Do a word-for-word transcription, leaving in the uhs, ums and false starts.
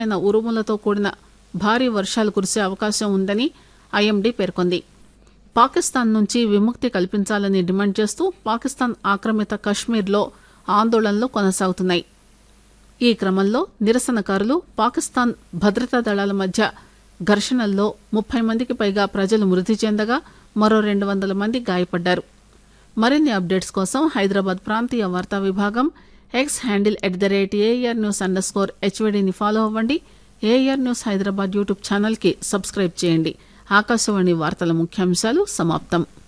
అయిన ఉరుములతో కూడిన భారీ వర్షాలు కురిసే అవకాశం ఉందని ఐఎండీ పేర్కొంది. పాకిస్తాన్ నుంచి విముక్తి కల్పించాలని డిమాండ్ చేస్తూ పాకిస్తాన్ ఆక్రమిత కశ్మీర్లో ఆందోళనలు కొనసాగుతున్నాయి. ఈ క్రమంలో నిరసనకారులు పాకిస్తాన్ భద్రతా దళాల మధ్య ఘర్షణల్లో ముప్పై మందికి పైగా ప్రజలు మృతి చెందగా మరో రెండు వందల మంది గాయపడ్డారు. మరిన్ని అప్డేట్స్ కోసం హైదరాబాద్ ప్రాంతీయ వార్తా విభాగం X handle at the rate AR news under score హెచ్వీడీని follow అవ్వండి. ఏఆర్ న్యూస్ హైదరాబాద్ యూట్యూబ్ ఛానల్కి సబ్స్క్రైబ్ చేయండి. ఆకాశవాణి వార్తల ముఖ్యాంశాలు సమాప్తం.